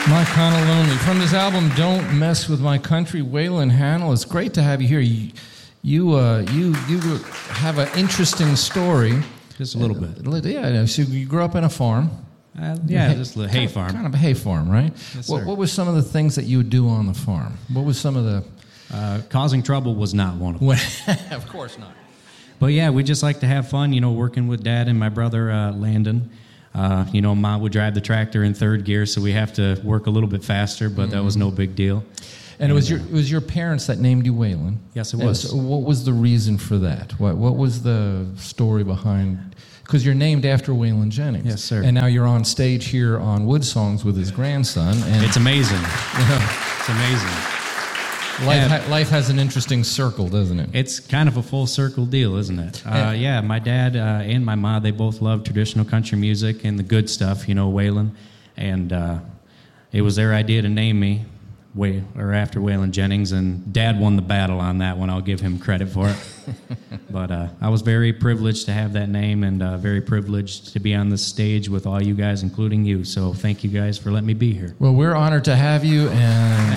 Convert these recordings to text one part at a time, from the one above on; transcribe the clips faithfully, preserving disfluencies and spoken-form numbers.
My Kind of Lonely. From this album, Don't Mess With My Country, Waylon Hanel. It's great to have you here. You you, uh, you, you have an interesting story. Just a little bit. Yeah, so you grew up in a farm. Uh, yeah, hay, just a hay kind farm. Of, kind of a hay farm, right? Yes, what, sir. what were some of the things that you would do on the farm? What was some of the... Uh, causing trouble was not one of them. Of course not. But yeah, we just like to have fun, you know, working with Dad and my brother, uh, Landon. Uh, you know, Mom would drive the tractor in third gear, so we have to work a little bit faster, but mm-hmm. that was no big deal. And, and it was your it was your parents that named you Waylon? Yes, it was. So what was the reason for that? What what was the story behind? Because you're named after Waylon Jennings. Yes, sir. And now you're on stage here on Wood Songs with his grandson. And it's amazing. You know, it's amazing. Life, ha- life has an interesting circle, doesn't it? It's kind of a full circle deal, isn't it? Uh, yeah, my dad uh, and my mom, they both love traditional country music and the good stuff, you know, Waylon. And uh, it was their idea to name me Way, or after Waylon Jennings, and Dad won the battle on that one. I'll give him credit for it. But uh, I was very privileged to have that name, and uh, very privileged to be on this stage with all you guys, including you. So thank you guys for letting me be here. Well, we're honored to have you, and...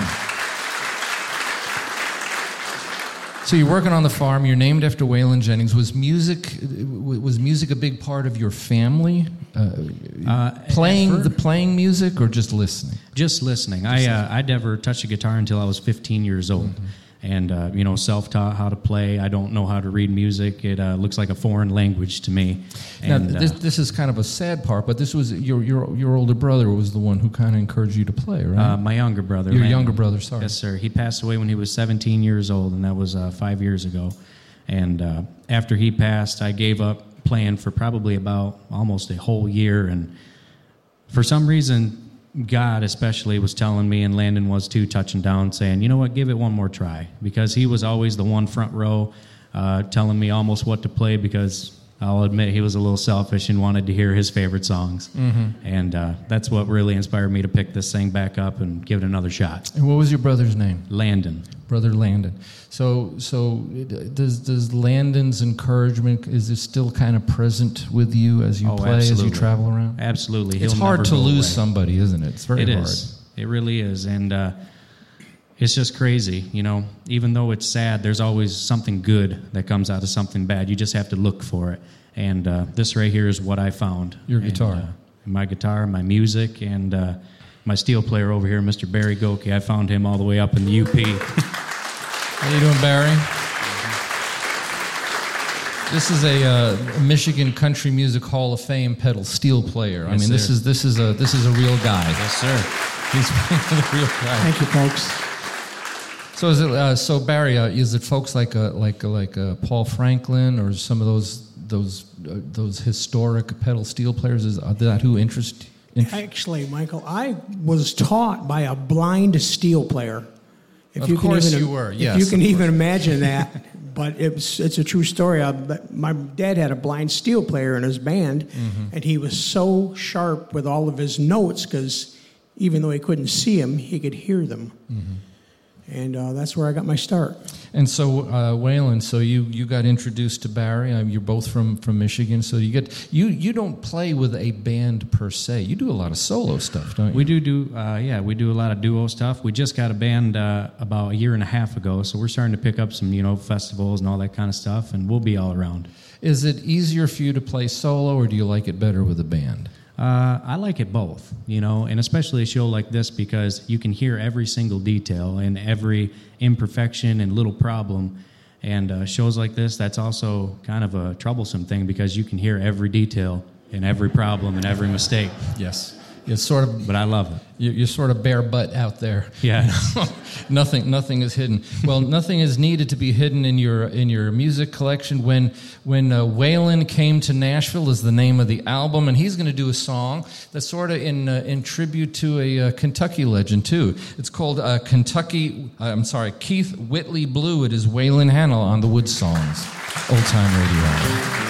So you're working on the farm. You're named after Waylon Jennings. Was music was music a big part of your family? Uh, uh, playing the playing music or just listening? Just listening. Just I uh, I never touched a guitar until I was fifteen years old, mm-hmm. and uh, you know, self-taught how to play. I don't know how to read music. It uh, looks like a foreign language to me. And, now this uh, this is kind of a sad part, but this was your your your older brother was the one who kind of encouraged you to play, right? Uh, my younger brother. Your Landon. younger brother, sorry. Yes, sir. He passed away when he was seventeen years old, and that was uh, five years ago. And uh, after he passed, I gave up playing for probably about almost a whole year. And for some reason, God especially was telling me, and Landon was too, touching down, saying, you know what, give it one more try. Because he was always the one front row uh, telling me almost what to play, because I'll admit he was a little selfish and wanted to hear his favorite songs. Mm-hmm. And uh, that's what really inspired me to pick this thing back up and give it another shot. And what was your brother's name? Landon. Brother Landon. So so does does Landon's encouragement, is it still kind of present with you as you oh, play, absolutely. as you travel around? Absolutely. It's He'll hard never to go lose away. somebody, isn't it? It's very it hard. It is. It really is. And uh, it's just crazy, you know. Even though it's sad, there's always something good that comes out of something bad. You just have to look for it. And uh, this right here is what I found. Your and, guitar. Uh, my guitar, my music, and uh, my steel player over here, Mister Barry Goki. I found him all the way up in the U P. How you doing, Barry? This is a uh, Michigan Country Music Hall of Fame pedal steel player. Yes, I mean, sir. this is this is a this is a real guy. Yes, sir. He's a real guy. Thank you, folks. So is it? Uh, so Barry, uh, is it folks like uh, like like uh, Paul Franklin or some of those those uh, those historic pedal steel players? Is are that who interest? interest? Actually, Michael, I was taught by a blind steel player. If Of you can course even, you were, if yes, you can of even course. imagine that. But it's it's a true story. I, my dad had a blind steel player in his band, mm-hmm. and he was so sharp with all of his notes because even though he couldn't see them, he could hear them. Mm-hmm. And uh, that's where I got my start. And so, uh, Waylon, so you, you got introduced to Barry. Uh, you're both from, from Michigan, so you get you you don't play with a band per se. You do a lot of solo stuff, don't you? We do do uh, yeah, we do a lot of duo stuff. We just got a band uh, about a year and a half ago, so we're starting to pick up some you know festivals and all that kind of stuff, and we'll be all around. Is it easier for you to play solo, or do you like it better with a band? Uh, I like it both, you know, and especially a show like this because you can hear every single detail and every imperfection and little problem. And uh, shows like this, that's also kind of a troublesome thing because you can hear every detail and every problem and every mistake. Yes. It's sort of, but I love it. You, you're sort of bare butt out there. Yeah. You know? nothing, nothing is hidden. Well, nothing is needed to be hidden in your in your music collection. When when uh, Waylon Came to Nashville is the name of the album, and he's going to do a song that's sort of in uh, in tribute to a uh, Kentucky legend too. It's called uh, Kentucky. Uh, I'm sorry, Keith Whitley Blue. It is Waylon Hanel on the Wood Songs, Old Time Radio.